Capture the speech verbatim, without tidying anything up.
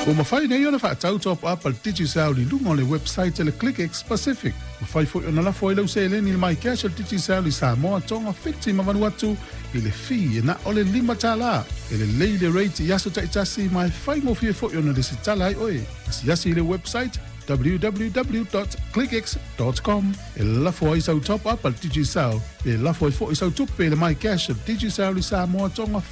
O mawhai nei ona whaatau top up al Digicel li lunga o le website le ClickX Pacific. Mawhai fo ona la foi lau se le ni mai cash al Digicel li Samoa tonga fiti ma manu atu i le fi e na o le lima tala. E le leile rate i aso taitasi mai fai mo fie fo ona le si tala ai oe. Asi asi le website w w w dot click x dot com. E la foi sau top up al Digicel. E la foi fo i sau tupe le mai cash al Digicel li Samoa tonga